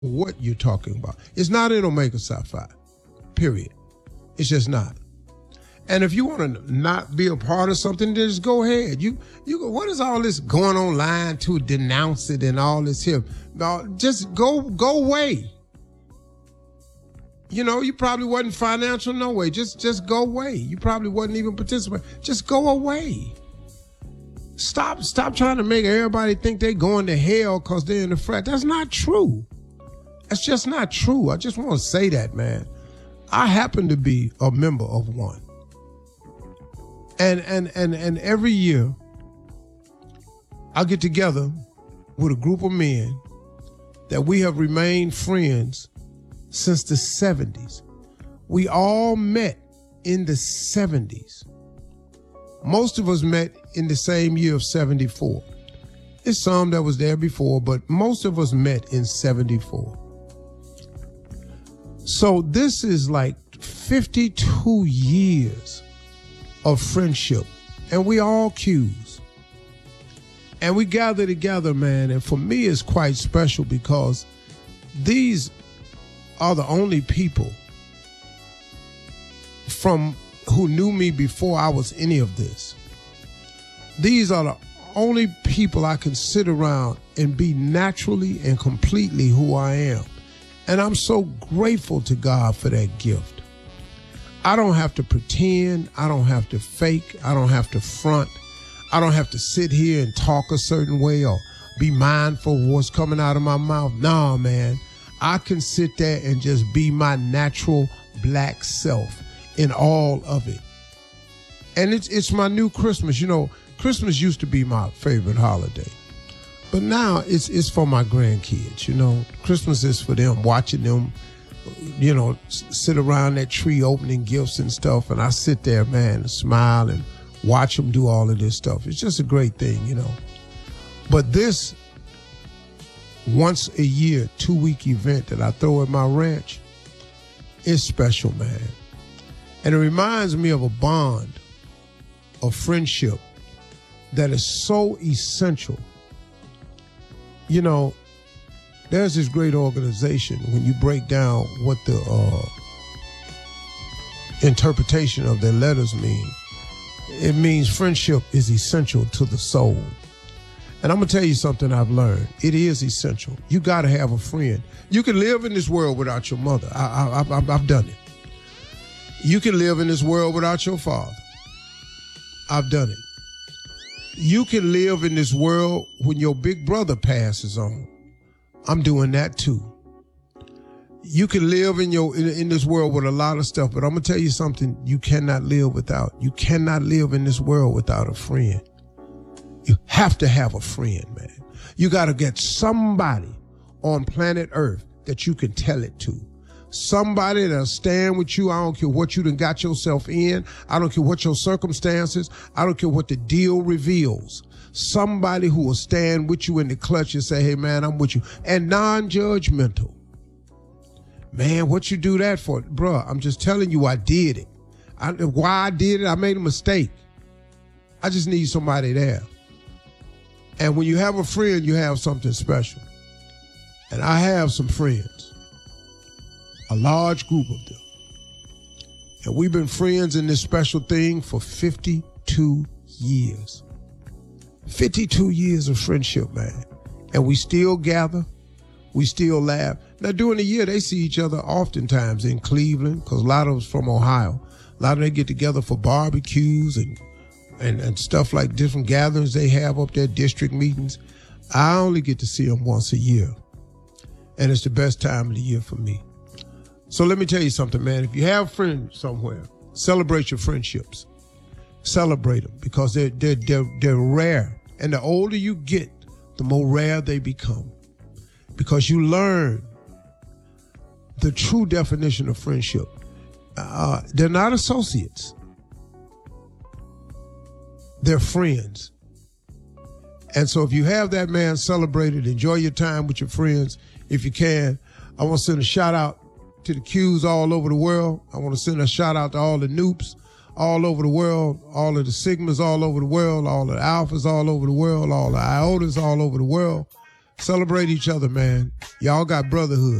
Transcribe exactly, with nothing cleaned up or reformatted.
what you're talking about. It's not in Omega Psi Phi, period. It's just not. And if you want to not be a part of something, just go ahead. You, you go, what is all this going online to denounce it and all this here? No, just go, go away. You know, you probably wasn't financial, no way. Just, just go away. You probably wasn't even participating. Just go away. Stop, stop trying to make everybody think they're going to hell because they're in the frat. That's not true. That's just not true. I just want to say that, man. I happen to be a member of one. And, and, and, and every year, I get together with a group of men that we have remained friends since the seventies. We all met in the seventies. Most of us met in the same year of seventy-four. There's some that was there before, but most of us met in seventy-four. So this is like fifty-two years of friendship, and we all Qs. And we gather together, man, and for me it's quite special because these are the only people from who knew me before I was any of this. These are the only people I can sit around and be naturally and completely who I am. And I'm so grateful to God for that gift. I don't have to pretend. I don't have to fake. I don't have to front. I don't have to sit here and talk a certain way or be mindful of what's coming out of my mouth. No, man. I can sit there and just be my natural black self in all of it. And it's it's my new Christmas. You know, Christmas used to be my favorite holiday. But now it's it's for my grandkids, you know. Christmas is for them, watching them, you know, sit around that tree opening gifts and stuff. And I sit there, man, and smile and watch them do all of this stuff. It's just a great thing, you know. But this once a year, two week event that I throw at my ranch is special, man. And it reminds me of a bond of friendship that is so essential. You know, there's this great organization when you break down what the uh, interpretation of their letters mean. It means friendship is essential to the soul. And I'm going to tell you something I've learned. It is essential. You got to have a friend. You can live in this world without your mother. I, I, I, I've done it. You can live in this world without your father. I've done it. You can live in this world when your big brother passes on. I'm doing that too. You can live in your in, in this world with a lot of stuff, but I'm going to tell you something you cannot live without. You cannot live in this world without a friend. You have to have a friend, man. You got to get somebody on planet Earth that you can tell it to. Somebody that'll stand with you. I don't care what you done got yourself in. I don't care what your circumstances. I don't care what the deal reveals. Somebody who will stand with you in the clutch and say, hey, man, I'm with you. And non-judgmental. Man, what you do that for? Bruh, I'm just telling you I did it. I, why I did it, I made a mistake. I just need somebody there. And when you have a friend, you have something special. And I have some friends, a large group of them. And we've been friends in this special thing for fifty-two years. fifty-two years of friendship, man. And we still gather. We still laugh. Now, during the year, they see each other oftentimes in Cleveland, because a lot of us from Ohio. A lot of them get together for barbecues and And, and stuff like different gatherings they have up there, district meetings. I only get to see them once a year. And it's the best time of the year for me. So let me tell you something, man. If you have friends somewhere, celebrate your friendships. Celebrate them because they're, they're, they're, they're rare. And the older you get, the more rare they become. Because you learn the true definition of friendship. Uh, they're not associates. They're friends. And so if you have that, man, celebrate it. Enjoy your time with your friends if you can. I want to send a shout out to the Qs all over the world. I want to send a shout out to all the Noops all over the world, all of the Sigmas all over the world, all of the Alphas all over the world, all the Iotas all over the world. Celebrate each other, man. Y'all got brotherhood.